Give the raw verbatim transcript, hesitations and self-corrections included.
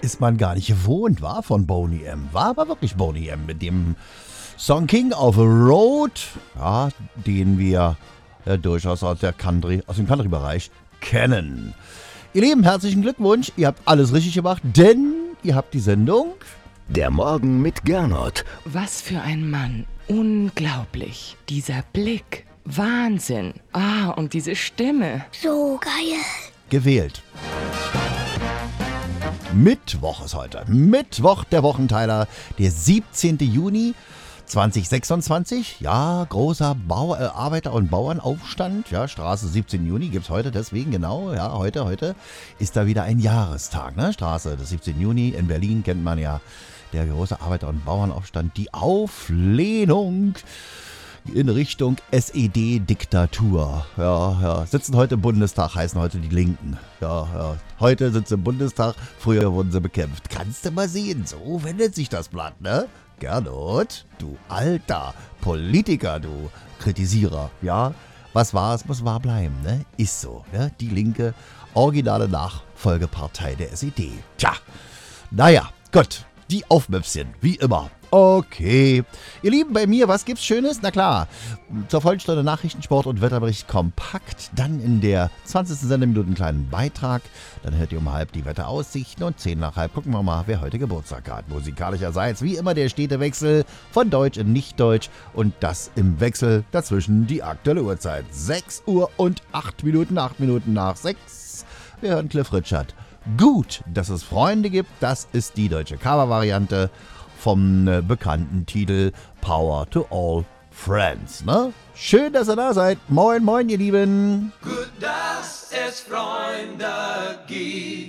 ist man gar nicht gewohnt, war von Boney M. War aber wirklich Boney M. mit dem Song King of the Road, ja, den wir ja, durchaus aus, der Country, aus dem Country-Bereich kennen. Ihr Lieben, herzlichen Glückwunsch. Ihr habt alles richtig gemacht, denn ihr habt die Sendung Der Morgen mit Gernot. Was für ein Mann. Unglaublich. Dieser Blick. Wahnsinn. Ah, und diese Stimme. So geil. gewählt. Mittwoch ist heute. Mittwoch, der Wochenteiler, der siebzehnten Juni zweitausendsechsundzwanzig. Ja, großer Bau, äh, Arbeiter- und Bauernaufstand. Ja, Straße siebzehnten Juni gibt es heute, deswegen genau. Ja, heute, heute ist da wieder ein Jahrestag. Ne? Straße des siebzehnten Juni in Berlin kennt man ja. Der große Arbeiter- und Bauernaufstand. Die Auflehnung in Richtung S E D-Diktatur. Ja, ja. Sitzen heute im Bundestag, heißen heute die Linken. Ja, ja. Heute sitzen sie im Bundestag, früher wurden sie bekämpft. Kannst du mal sehen, so wendet sich das Blatt, ne? Gernot, du alter Politiker, du Kritisierer, ja? Was war, es muss wahr bleiben, ne? Ist so, ne? Die linke, originale Nachfolgepartei der S E D. Tja, naja, gut. Die Aufmöpschen, wie immer. Okay. Ihr Lieben, bei mir, was gibt's Schönes? Na klar, zur vollen Stunde Nachrichten, Sport und Wetterbericht kompakt. Dann in der zwanzigsten Sendeminute einen kleinen Beitrag. Dann hört ihr um halb die Wetteraussichten und zehn nach halb gucken wir mal, wer heute Geburtstag hat. Musikalischerseits wie immer der stete Wechsel von Deutsch in Nicht-Deutsch und das im Wechsel dazwischen die aktuelle Uhrzeit. sechs Uhr und acht Minuten, acht Minuten nach sechs. Wir hören Cliff Richard. Gut, dass es Freunde gibt, das ist die deutsche Cover-Variante vom äh, bekannten Titel Power to All Friends. Ne? Schön, dass ihr da seid. Moin, moin, ihr Lieben. Gut, dass es Freunde gibt.